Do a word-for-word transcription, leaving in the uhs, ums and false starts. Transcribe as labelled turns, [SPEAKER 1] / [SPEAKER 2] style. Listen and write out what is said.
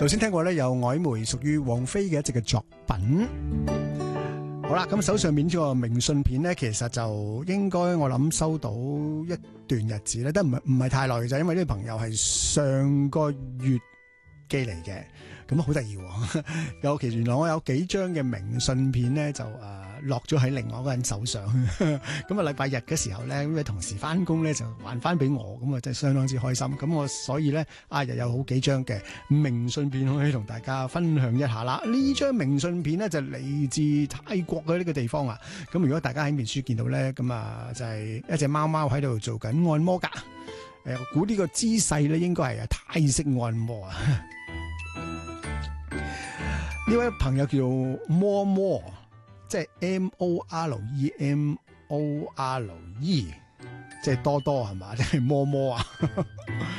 [SPEAKER 1] 頭先聽過咧有曖昧，屬於王菲嘅一隻嘅作品。好啦，咁手上面呢個明信片咧，其實就應該我諗收到一段日子咧，都唔係唔係太耐嘅啫，因為呢個朋友係上個月寄嚟嘅，咁好得意喎。有其實原來我有幾張嘅明信片咧，就誒、呃、落咗喺另外一個人手上。咁啊禮拜日嘅時候咧，咁啊同時翻工咧就還翻俾我，咁啊真係相當之開心。咁我所以咧啊又有好幾張嘅明信片可以同大家分享一下啦。呢張明信片咧就嚟自泰國嘅呢個地方啊。咁如果大家喺面書見到咧，咁啊就係一隻貓貓喺度做緊按摩㗎。誒，我估呢個姿勢咧應該係啊泰式按摩啊。呢位朋友叫摩摩，即係 M O R E M O R E， 即係多多係嘛？即係摩摩啊！